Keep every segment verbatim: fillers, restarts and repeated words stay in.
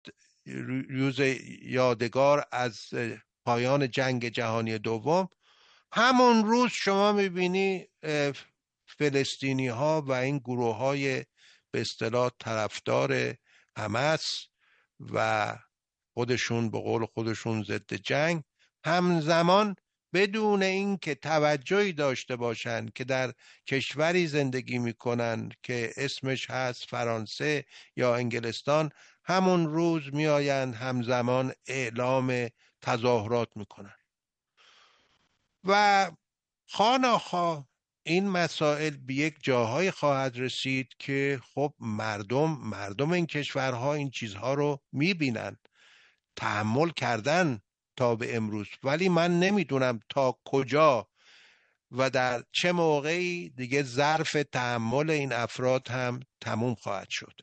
روز یادگار از پایان جنگ جهانی دوم، همون روز شما میبینی فلسطینی ها و این گروه های به اصطلاح طرفدار حماس و خودشون به قول خودشون ضد جنگ همزمان بدون اینکه توجهی داشته باشند که در کشوری زندگی میکنن که اسمش هست فرانسه یا انگلستان، همون روز میآیند همزمان اعلام تظاهرات میکنن. و خواه‌ناخواه این مسائل به یک جاهای خواهد رسید که خب مردم مردم این کشورها این چیزها رو میبینن، تحمل کردن تا به امروز، ولی من نمیدونم تا کجا و در چه موقعی دیگه ظرف تحمل این افراد هم تموم خواهد شد.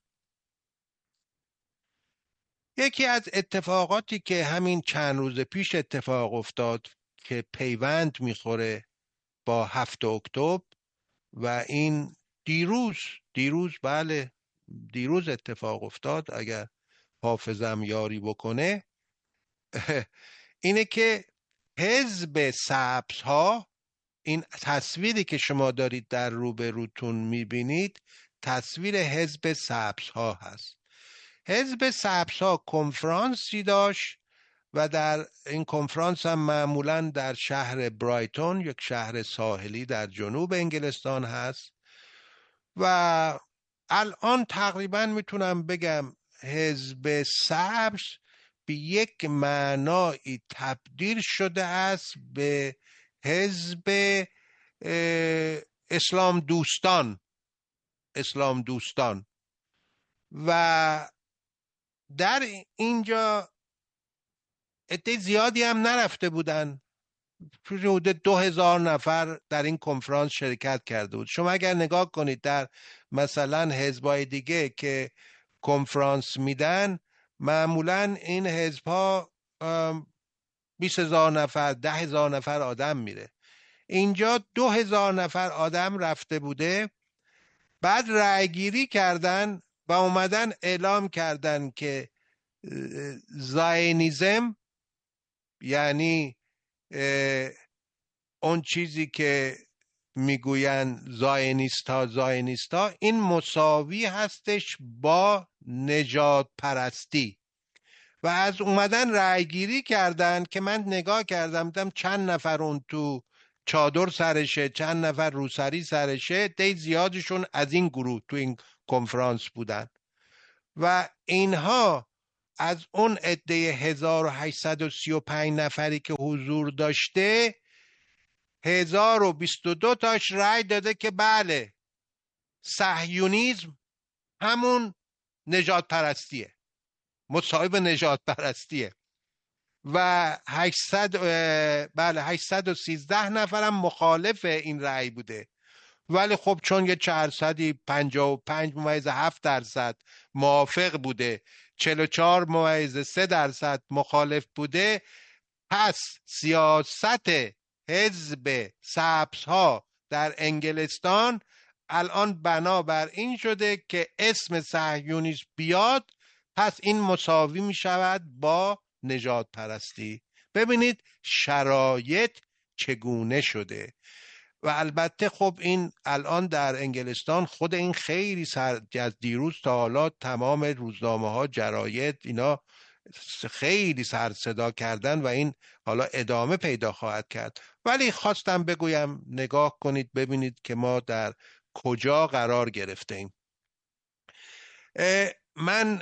یکی از اتفاقاتی که همین چند روز پیش اتفاق افتاد که پیوند میخوره با هفت اکتبر و این دیروز دیروز بله دیروز اتفاق افتاد اگر حافظم یاری بکنه، اینه که حزب سبزها، این تصویری که شما دارید در روبروتون میبینید تصویر حزب سبزها هست. حزب سبزها کنفرانسی داشت و در این کنفرانس هم معمولاً در شهر برایتون، یک شهر ساحلی در جنوب انگلستان هست و الان تقریباً میتونم بگم حزب سبز به یک معنایی تبدیل شده است به حزب اسلام دوستان اسلام دوستان و در اینجا عده زیادی هم نرفته بودن، حدود دو هزار نفر در این کنفرانس شرکت کرده بود. شما اگر نگاه کنید در مثلا حزبای دیگه که کنفرانس میدن، معمولا این حزبها بیست هزار نفر ده هزار نفر آدم میره، اینجا دو هزار نفر آدم رفته بوده. بعد رأی گیری کردن و اومدن اعلام کردن که زاینیزم، یعنی اون چیزی که میگوین زاینیستا زاینیستا این مساوی هستش با نجات پرستی. و از اومدن رأی گیری کردن که من نگاه کردم دیدم چند نفر اون تو چادر سرشه، چند نفر روسری سرشه، دی زیادشون از این گروه تو این کنفرانس بودن و اینها از اون عده هزار و هشتصد و سی و پنج نفری که حضور داشته، هزار و بیست و دو تاش رأی داده که بله صهیونیسم همون نجات پرستیه، مصاحب نجات پرستیه و هشتصد بله هشتصد و سیزده نفرم مخالف این رأی بوده. ولی خب چون یه چهارصد و پنجاه و پنج ممیز هفت درصد موافق بوده، چهل و چهار ممیز سه درصد مخالف بوده، پس سیاست حزب سبزها در انگلستان الان بنابر این شده که اسم صهیونیسم بیاد، پس این مساوی می شود با نجات پرستی. ببینید شرایط چگونه شده. و البته خب این الان در انگلستان خود این خیلی سر از دیروز تا حالا تمام روزنامه ها، جراید، اینا خیلی سر صدا کردن و این حالا ادامه پیدا خواهد کرد. ولی خواستم بگویم نگاه کنید ببینید که ما در کجا قرار گرفتیم. من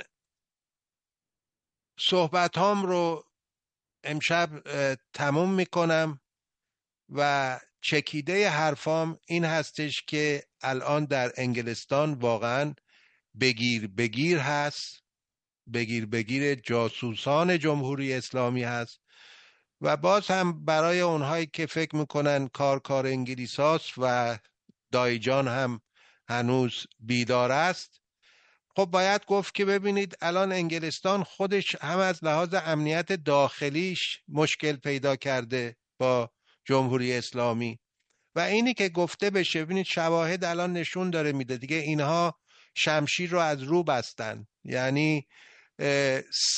صحبت هام رو امشب تموم میکنم و چکیده حرفام این هستش که الان در انگلستان واقعا بگیر بگیر هست، بگیر بگیر جاسوسان جمهوری اسلامی هست و باز هم برای اونهایی که فکر میکنن کار کار انگلیس هاست و دایجان هم هنوز بیدار است، خب باید گفت که ببینید الان انگلستان خودش هم از لحاظ امنیت داخلیش مشکل پیدا کرده با جمهوری اسلامی و اینی که گفته بشه، ببینید شواهد الان نشون داره میده دیگه اینها شمشیر رو از رو بستن. یعنی